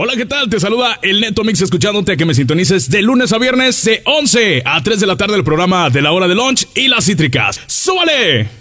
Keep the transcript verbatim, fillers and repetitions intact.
Hola, ¿qué tal? Te saluda el Neto Mix, escuchándote a que me sintonices de lunes a viernes de once a tres de la tarde el programa de la hora de lunch y las cítricas. ¡Súbale!